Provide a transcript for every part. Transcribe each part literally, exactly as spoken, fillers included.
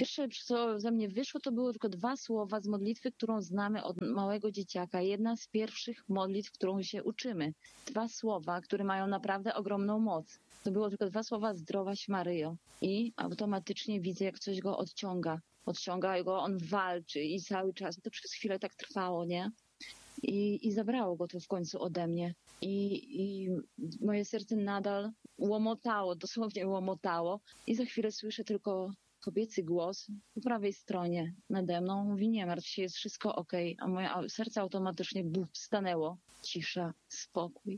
Pierwsze, co ze mnie wyszło, to były tylko dwa słowa z modlitwy, którą znamy od małego dzieciaka. Jedna z pierwszych modlitw, którą się uczymy. Dwa słowa, które mają naprawdę ogromną moc. To było tylko dwa słowa: zdrowaś Maryjo. I automatycznie widzę, jak coś go odciąga. Odciąga go, on walczy i cały czas. I to przez chwilę tak trwało, nie? I, i zabrało go to w końcu ode mnie. I, I moje serce nadal łomotało, dosłownie łomotało. I za chwilę słyszę tylko kobiecy głos po prawej stronie nade mną. Mówi: nie martw się, jest wszystko okej. A moje serce automatycznie buf, stanęło. Cisza, spokój.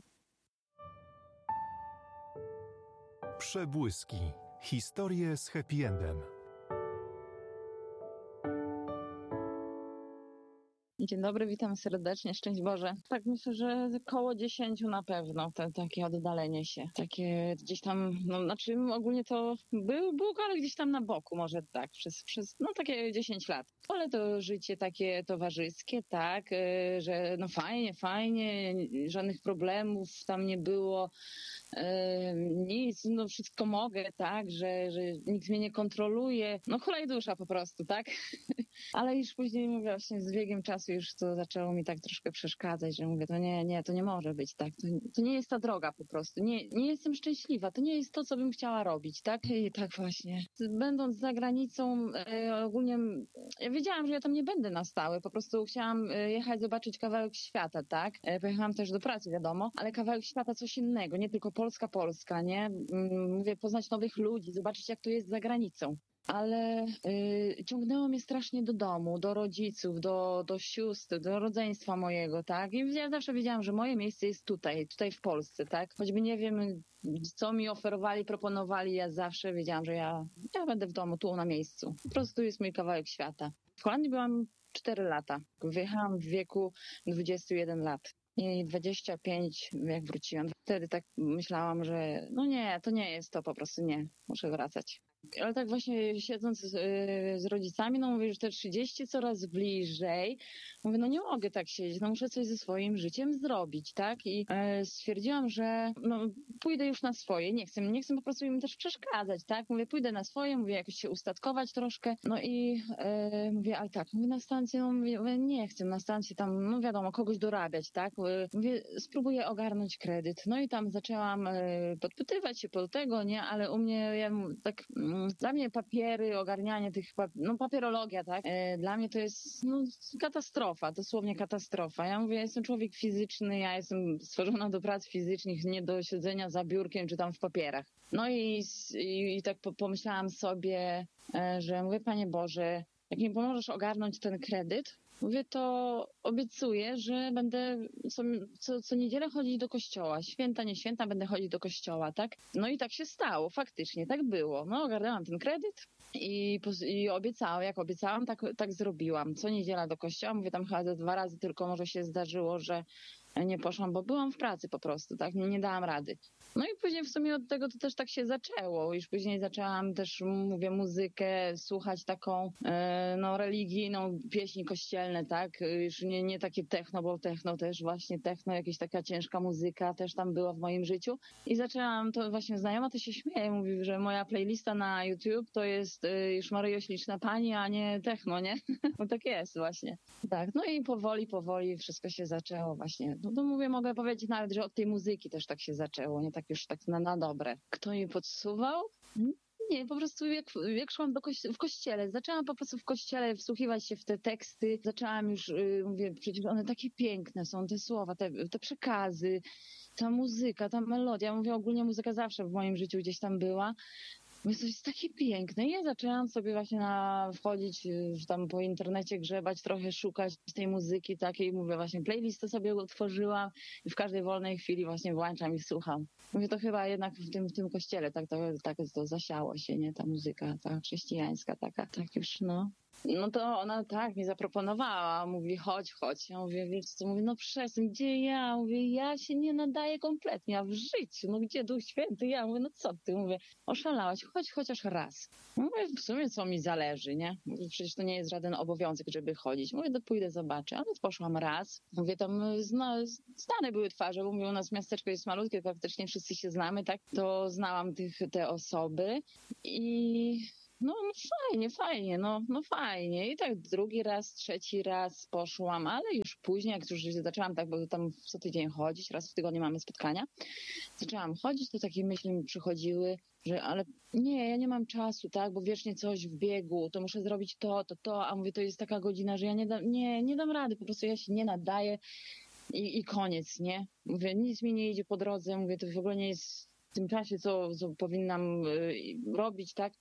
Przebłyski. Historie z happy endem. Dzień dobry, witam serdecznie, szczęść Boże. Tak, myślę, że koło dziesięciu na pewno, te, takie oddalenie się. Takie gdzieś tam, no znaczy ogólnie to był Bóg, ale gdzieś tam na boku, może tak, przez, przez no takie dziesięć lat. Ale to życie takie towarzyskie, tak, że no fajnie, fajnie, żadnych problemów tam nie było, nic, no wszystko mogę, tak, że, że nikt mnie nie kontroluje, no hulaj dusza po prostu, tak. Ale już później, mówię, właśnie z biegiem czasu już to zaczęło mi tak troszkę przeszkadzać, że mówię, to nie, nie, to nie może być tak, to, to nie jest ta droga po prostu, nie, nie jestem szczęśliwa, to nie jest to, co bym chciała robić, tak? I tak właśnie. Będąc za granicą, e, ogólnie ja wiedziałam, że ja tam nie będę na stałe, po prostu chciałam jechać, zobaczyć kawałek świata, tak? E, pojechałam też do pracy, wiadomo, ale kawałek świata coś innego, nie tylko Polska, Polska, nie? Mówię, poznać nowych ludzi, zobaczyć, jak to jest za granicą. Ale y, ciągnęło mnie strasznie do domu, do rodziców, do, do sióstr, do rodzeństwa mojego, tak? I ja zawsze wiedziałam, że moje miejsce jest tutaj, tutaj w Polsce, tak? Choćby nie wiem, co mi oferowali, proponowali, ja zawsze wiedziałam, że ja, ja będę w domu, tu na miejscu. Po prostu jest mój kawałek świata. W Holandii byłam cztery lata. Wyjechałam w wieku dwudziestu jeden lat. I dwadzieścia pięć, jak wróciłam. Wtedy tak myślałam, że no nie, to nie jest to, po prostu nie, muszę wracać. Ale tak właśnie siedząc z, yy, z rodzicami, no mówię, że te trzydzieści coraz bliżej. Mówię, no nie mogę tak siedzieć, no muszę coś ze swoim życiem zrobić, tak? I yy, stwierdziłam, że no pójdę już na swoje, nie chcę, nie chcę po prostu im też przeszkadzać, tak? Mówię, pójdę na swoje, mówię, jakoś się ustatkować troszkę. No i yy, mówię, ale tak, mówię, na stację, no mówię, nie chcę na stację tam, no wiadomo, kogoś dorabiać, tak? Mówię, spróbuję ogarnąć kredyt. No i tam zaczęłam yy, podpytywać się po tego, nie? Ale u mnie, ja tak... Dla mnie papiery, ogarnianie tych, no papierologia, tak? Dla mnie to jest no, katastrofa, dosłownie katastrofa. Ja mówię, ja jestem człowiek fizyczny, ja jestem stworzona do prac fizycznych, nie do siedzenia za biurkiem czy tam w papierach. No i, i, i tak pomyślałam sobie, że mówię, Panie Boże, jak mi pomożesz ogarnąć ten kredyt, mówię, to obiecuję, że będę co, co, co niedzielę chodzić do kościoła. Święta, nie święta, będę chodzić do kościoła, tak? No i tak się stało, faktycznie, tak było. No, ogarnęłam ten kredyt i, i obiecałam, jak obiecałam, tak, tak zrobiłam. Co niedziela do kościoła, mówię, tam chyba dwa razy tylko może się zdarzyło, że nie poszłam, bo byłam w pracy po prostu, tak? Nie, nie dałam rady. No i później w sumie od tego to też tak się zaczęło. Już później zaczęłam też, mówię, muzykę słuchać taką, e, no, religijną, pieśni kościelne, tak? Już nie, nie takie techno, bo techno też właśnie techno, jakaś taka ciężka muzyka też tam była w moim życiu. I zaczęłam, to właśnie znajoma to się śmieje, mówi, że moja playlista na YouTube to jest y, już Maryjo Śliczna Pani, a nie techno, nie? No tak jest właśnie. Tak, no i powoli, powoli wszystko się zaczęło właśnie. No to mówię, mogę powiedzieć nawet, że od tej muzyki też tak się zaczęło, nie tak już tak na, na dobre. Kto mi podsuwał? Nie, po prostu jak, jak szłam do kości- w kościele, zaczęłam po prostu w kościele wsłuchiwać się w te teksty, zaczęłam już, yy, mówię, przecież one takie piękne są, te słowa, te, te przekazy, ta muzyka, ta melodia. Mówię, ogólnie muzyka zawsze w moim życiu gdzieś tam była. Mówię, to jest takie piękne. I ja zaczęłam sobie właśnie na, wchodzić, że tam po internecie grzebać, trochę szukać tej muzyki takiej. Mówię, właśnie playlistę sobie utworzyłam i w każdej wolnej chwili właśnie włączam i słucham. Mówię, to chyba jednak w tym, w tym kościele tak to, tak to zasiało się, nie? Ta muzyka, ta chrześcijańska taka, tak już, no. No to ona tak mi zaproponowała, mówi chodź, chodź. Ja mówię, wiesz co, mówię, no przestań, gdzie ja? Mówię, ja się nie nadaję kompletnie, a w życiu, no gdzie Duch Święty? Ja mówię, no co ty? Mówię, oszalałaś, chodź chociaż raz. Mówię, w sumie co mi zależy, nie? Mówię, przecież to nie jest żaden obowiązek, żeby chodzić. Mówię, to pójdę, zobaczę. Ale poszłam raz. Mówię, tam zna, znane były twarze, bo mówię, u nas miasteczko jest malutkie, praktycznie wszyscy się znamy, tak? To znałam tych, te osoby i... No, no fajnie, fajnie, no, no fajnie. I tak drugi raz, trzeci raz poszłam, ale już później, jak już zaczęłam tak, bo tam co tydzień chodzić, raz w tygodniu mamy spotkania, zaczęłam chodzić, to takie myśli mi przychodziły, że ale nie, ja nie mam czasu, tak, bo wiecznie coś w biegu, to muszę zrobić to, to, to, a mówię, to jest taka godzina, że ja nie dam, nie, nie dam rady, po prostu ja się nie nadaję i, i koniec, nie? Mówię, nic mi nie idzie po drodze, mówię, to w ogóle nie jest w tym czasie, co, co powinnam y, robić, tak?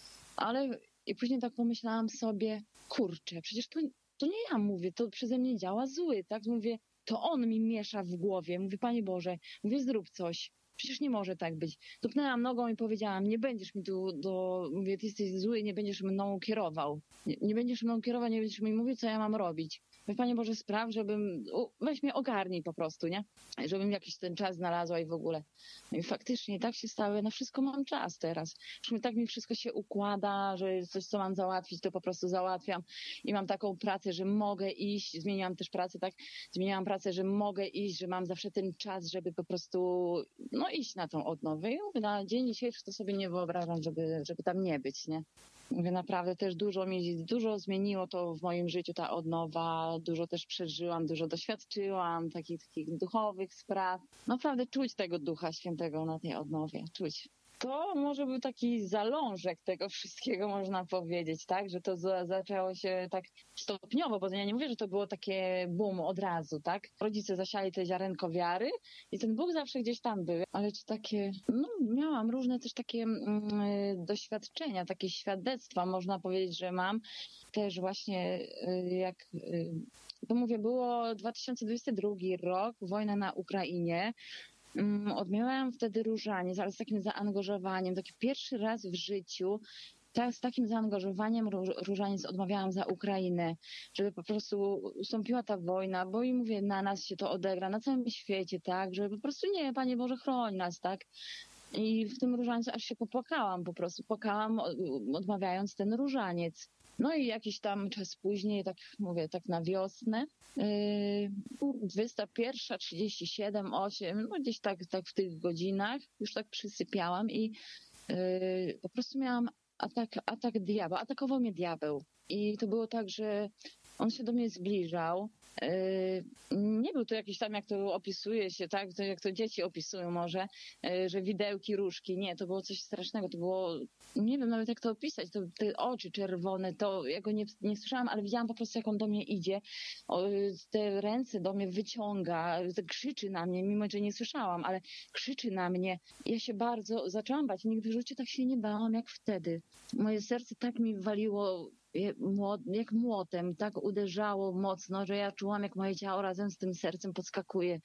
Ale i później tak pomyślałam sobie, kurczę, przecież to, to nie ja mówię, to przeze mnie działa zły, tak? Mówię, to on mi miesza w głowie. Mówię, Panie Boże, mówię, zrób coś. Przecież nie może tak być. Tupnęłam nogą i powiedziałam, nie będziesz mi tu, do... mówię, ty jesteś zły, nie będziesz mną kierował. Nie, nie będziesz mną kierował, nie będziesz mi mówił, co ja mam robić. Mówię, Panie Boże, spraw, żebym, u, weź mnie ogarnij po prostu, nie? Żebym jakiś ten czas znalazła i w ogóle. No i faktycznie tak się stało, na wszystko mam czas teraz. Już tak mi wszystko się układa, że coś, co mam załatwić, to po prostu załatwiam. I mam taką pracę, że mogę iść, zmieniłam też pracę, tak? Zmieniłam pracę, że mogę iść, że mam zawsze ten czas, żeby po prostu, no iść na tą odnowę. I mówię, na dzień dzisiejszy to sobie nie wyobrażam, żeby, żeby tam nie być, nie? Mówię, naprawdę też dużo mi, dużo zmieniło to w moim życiu, ta odnowa, dużo też przeżyłam, dużo doświadczyłam, takich, takich duchowych spraw. Naprawdę czuć tego Ducha Świętego na tej odnowie, czuć. To może był taki zalążek tego wszystkiego, można powiedzieć, tak? Że to za, zaczęło się tak stopniowo, bo ja nie mówię, że to było takie boom od razu, tak? Rodzice zasiali te ziarenko wiary i ten Bóg zawsze gdzieś tam był, ale czy takie, no miałam różne też takie mm, doświadczenia, takie świadectwa, można powiedzieć, że mam. Też właśnie y, jak, y, to mówię, było dwa tysiące dwudziesty drugi rok, wojna na Ukrainie. Odmiałam wtedy różaniec, ale z takim zaangażowaniem. Taki pierwszy raz w życiu tak, z takim zaangażowaniem różaniec odmawiałam za Ukrainę, żeby po prostu ustąpiła ta wojna, bo i mówię, na nas się to odegra, na całym świecie, tak, żeby po prostu nie, Panie Boże, chroń nas, tak. I w tym różańcu aż się popłakałam, po prostu płakałam, odmawiając ten różaniec. No i jakiś tam czas później, tak mówię, tak na wiosnę, dwudziesta pierwsza, trzydzieści siedem, osiem, no gdzieś tak, tak w tych godzinach już tak przysypiałam i yy, po prostu miałam atak, atak diabła, atakował mnie diabeł. I to było tak, że on się do mnie zbliżał. Nie był to jakiś tam, jak to opisuje się, tak, to jak to dzieci opisują może, że widełki, różki. Nie, to było coś strasznego. To było, nie wiem nawet jak to opisać, to te oczy czerwone, to ja go nie, nie słyszałam, ale widziałam po prostu, jak on do mnie idzie. Te ręce do mnie wyciąga, krzyczy na mnie, mimo że nie słyszałam, ale krzyczy na mnie. Ja się bardzo zaczęłam bać. Nigdy w życiu tak się nie bałam, jak wtedy. Moje serce tak mi waliło jak młotem, tak uderzało mocno, że ja czułam, jak moje ciało razem z tym sercem podskakuje.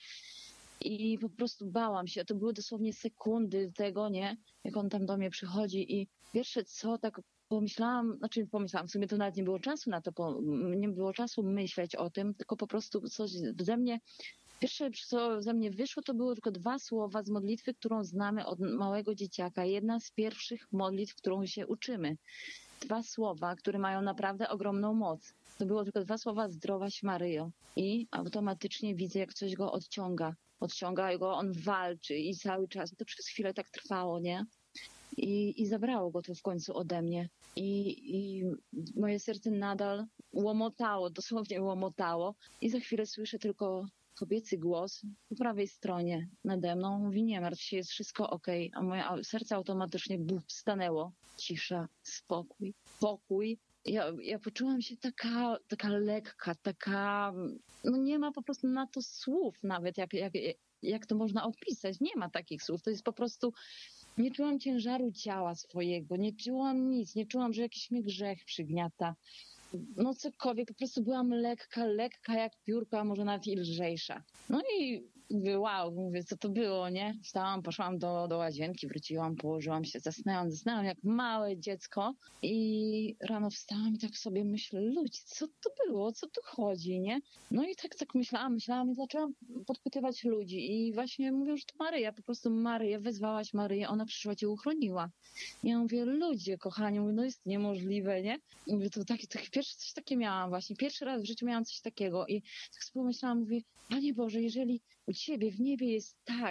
I po prostu bałam się. To były dosłownie sekundy tego, nie? Jak on tam do mnie przychodzi i pierwsze co, tak pomyślałam, znaczy pomyślałam, w sumie to nawet nie było czasu na to, nie było czasu myśleć o tym, tylko po prostu coś ze mnie, pierwsze co ze mnie wyszło, to były tylko dwa słowa z modlitwy, którą znamy od małego dzieciaka. Jedna z pierwszych modlitw, którą się uczymy. Dwa słowa, które mają naprawdę ogromną moc. To było tylko dwa słowa: zdrowaś Maryjo. I automatycznie widzę, jak coś go odciąga. Odciąga go, on walczy i cały czas. To przez chwilę tak trwało, nie? I, i zabrało go to w końcu ode mnie. I, i moje serce nadal łomotało, dosłownie łomotało. I za chwilę słyszę tylko kobiecy głos po prawej stronie nade mną. Mówi: nie martw się, jest wszystko okej. A moje serce automatycznie buf, stanęło. Cisza, spokój, pokój. Ja, ja poczułam się taka, taka lekka, taka, no nie ma po prostu na to słów nawet, jak, jak, jak to można opisać. Nie ma takich słów. To jest po prostu, nie czułam ciężaru ciała swojego, nie czułam nic, nie czułam, że jakiś mnie grzech przygniata. No cokolwiek, po prostu byłam lekka, lekka jak piórko, a może nawet i lżejsza. No i mówię, wow, mówię, co to było, nie? Wstałam, poszłam do, do łazienki, wróciłam, położyłam się, zasnęłam, zasnęłam jak małe dziecko i rano wstałam i tak sobie myślę, ludzie, co to było, co tu chodzi, nie? No i tak, tak myślałam, myślałam i zaczęłam podpytywać ludzi i właśnie mówią, że to Maryja, po prostu Maryja, wezwałaś Maryję, ona przyszła, cię uchroniła. Ja mówię, ludzie, kochani, mówię, no jest niemożliwe, nie? Mówię, to takie, takie pierwsze coś takie miałam właśnie, pierwszy raz w życiu miałam coś takiego i tak sobie pomyślałam, mówię, Panie Boże, jeżeli u Ciebie w niebie jest tak,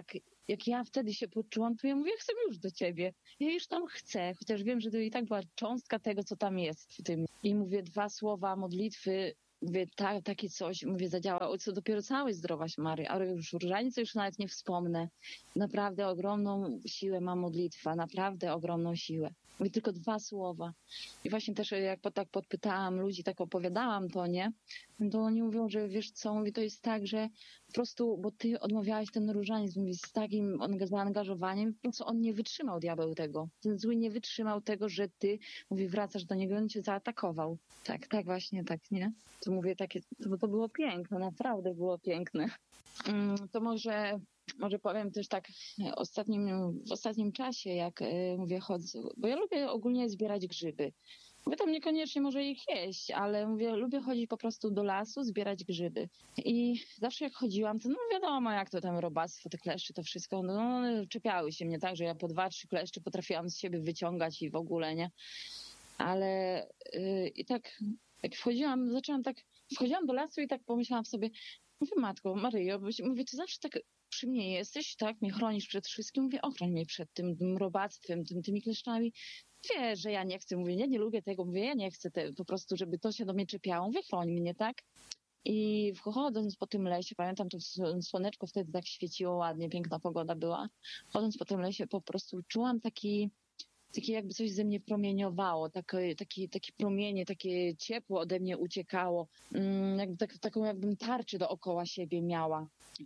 jak ja wtedy się poczułam, to ja mówię, ja chcę już do ciebie. Ja już tam chcę, chociaż wiem, że to i tak była cząstka tego, co tam jest w tym. I mówię dwa słowa modlitwy, mówię, ta, takie coś, mówię, zadziała. Co dopiero cały zdrowaś Maryi, ale już różańce już nawet nie wspomnę. Naprawdę ogromną siłę ma modlitwa, naprawdę ogromną siłę. Mówię tylko dwa słowa. I właśnie też jak tak podpytałam ludzi, tak opowiadałam to, nie? To oni mówią, że wiesz co, mówi, to jest tak, że po prostu, bo ty odmawiałaś ten różaniec, mówi, z takim zaangażowaniem, po prostu on nie wytrzymał, diabeł, tego. Ten zły nie wytrzymał tego, że ty, mówi, wracasz do niego i on cię zaatakował. Tak, tak właśnie, tak, nie? To mówię, takie, to, to było piękne, naprawdę było piękne. To może... Może powiem też tak ostatnim, w ostatnim czasie, jak y, mówię, chodzę, bo ja lubię ogólnie zbierać grzyby. Mówię, tam niekoniecznie może ich jeść, ale mówię, lubię chodzić po prostu do lasu, zbierać grzyby. I zawsze jak chodziłam, to no wiadomo, jak to tam robactwo, te kleszcze, to wszystko, no czepiały się mnie tak, że ja po dwa, trzy kleszcze potrafiłam z siebie wyciągać i w ogóle, nie? Ale y, i tak jak wchodziłam, zaczęłam tak, wchodziłam do lasu i tak pomyślałam sobie, mówię, Matko Maryjo, mówię, ty zawsze tak przy mnie jesteś, tak, mnie chronisz przed wszystkim, mówię, ochroń mnie przed tym, tym robactwem, tym, tymi kleszczami. Wiesz, że ja nie chcę, mówię, ja nie lubię tego, mówię, ja nie chcę te, po prostu, żeby to się do mnie czepiało, mówię, chroń mnie, tak. I chodząc po tym lesie, pamiętam, to słoneczko wtedy tak świeciło ładnie, piękna pogoda była, chodząc po tym lesie po prostu czułam taki, takie jakby coś ze mnie promieniowało, takie, takie, takie promienie, takie ciepło ode mnie uciekało, jakby tak, taką jakbym tarczę dookoła siebie miała.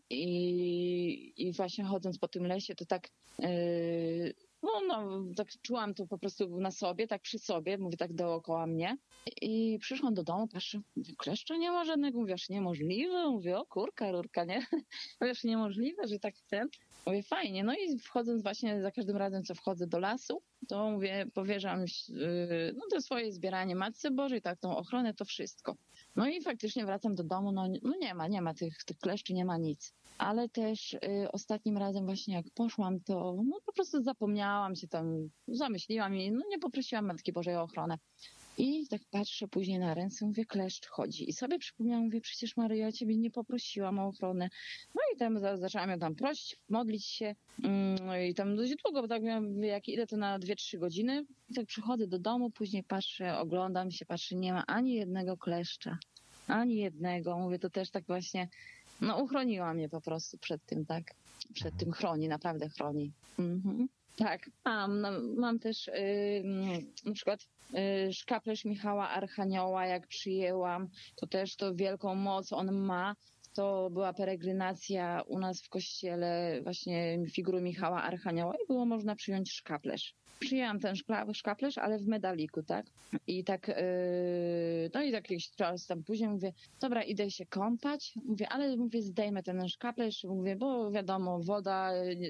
I, i właśnie chodząc po tym lesie, to tak, yy, no, no, tak czułam to po prostu na sobie, tak przy sobie, mówię tak dookoła mnie. I przyszłam do domu, patrzę, mówię, kleszcza nie ma żadnego, mówię, aż niemożliwe, mówię, o kurka, rurka, nie? Mówię, aż niemożliwe, że tak chcę. Mówię, fajnie, no i wchodząc właśnie za każdym razem, co wchodzę do lasu, to mówię, powierzam yy, no to swoje zbieranie Matce Bożej, tak, tą ochronę, to wszystko. No i faktycznie wracam do domu, no, no nie ma, nie ma tych, tych kleszczy, nie ma nic. Ale też y, ostatnim razem właśnie jak poszłam, to no po prostu zapomniałam się tam, zamyśliłam i no nie poprosiłam Matki Bożej o ochronę. I tak patrzę później na ręce, mówię, kleszcz chodzi. I sobie przypomniałam, mówię, przecież Maryjo, ja ciebie nie poprosiłam o ochronę. No i tam za, zaczęłam ją tam prosić, modlić się. No i tam dość długo, bo tak mówię, jak idę to na dwie trzy godziny. I tak przychodzę do domu, później patrzę, oglądam się, patrzę, nie ma ani jednego kleszcza. Ani jednego. Mówię, to też tak właśnie, no uchroniła mnie po prostu przed tym, tak? Przed tym chroni, naprawdę chroni. Mhm. Tak, mam, no, mam też yy, na przykład yy, szkaplerz Michała Archanioła, jak przyjęłam, to też to wielką moc on ma. To była peregrinacja u nas w kościele właśnie figury Michała Archanioła i było można przyjąć szkaplerz. Przyjęłam ten szkaplerz, ale w medaliku, tak? I tak, yy, no i tak jakiś czas tam później mówię, dobra, idę się kąpać, mówię, ale mówię, zdejmę ten szkaplerz, mówię, bo wiadomo, woda,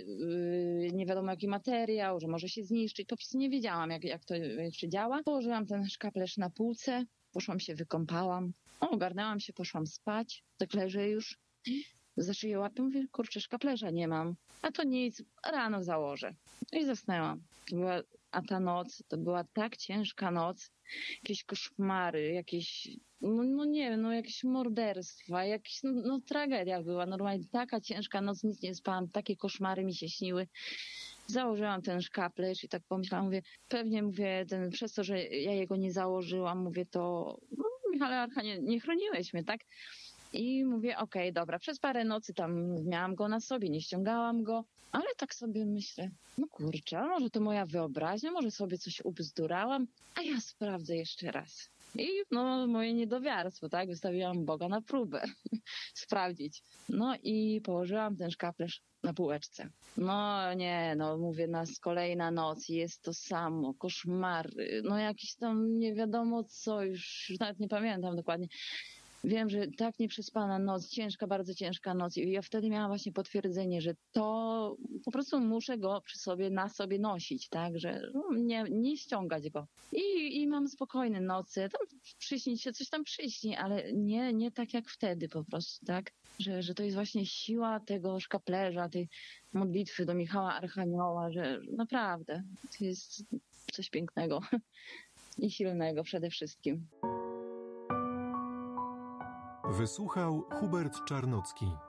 yy, nie wiadomo jaki materiał, że może się zniszczyć, po prostu nie wiedziałam, jak, jak to jeszcze działa. Położyłam ten szkaplerz na półce, poszłam się, wykąpałam, ogarnęłam się, poszłam spać, tak leżę już, za szyję łapię, mówię, kurczę, szkaplerza nie mam, a to nic, rano założę. I zasnęłam. To była, a ta noc, to była tak ciężka noc, jakieś koszmary, jakieś, no, no nie wiem, no jakieś morderstwa, jakieś, no, no tragedia była, normalnie taka ciężka noc, nic nie spałam, takie koszmary mi się śniły. Założyłam ten szkaplerz i tak pomyślałam, mówię, pewnie mówię, ten, przez to, że ja jego nie założyłam, mówię, to no, Michale Archanie, nie chroniłeś mnie, tak? I mówię, okej, okay, dobra, przez parę nocy tam miałam go na sobie, nie ściągałam go, ale tak sobie myślę, no kurczę, a może to moja wyobraźnia, może sobie coś ubzdurałam, a ja sprawdzę jeszcze raz. I no moje niedowiarstwo, tak, wystawiłam Boga na próbę, sprawdzić. No i położyłam ten szkaplerz na półeczce. No nie, no mówię, nas kolejna noc, jest to samo, koszmary, no jakiś tam nie wiadomo co, już, już nawet nie pamiętam dokładnie. Wiem, że tak nieprzespana noc, ciężka, bardzo ciężka noc i ja wtedy miałam właśnie potwierdzenie, że to po prostu muszę go przy sobie, na sobie nosić, tak, że nie, nie ściągać go. I, i mam spokojne noce, tam przyśnić się, coś tam przyśni, ale nie, nie tak jak wtedy po prostu, tak, że, że to jest właśnie siła tego szkaplerza, tej modlitwy do Michała Archanioła, że naprawdę to jest coś pięknego i silnego przede wszystkim. Wysłuchał Hubert Czarnocki.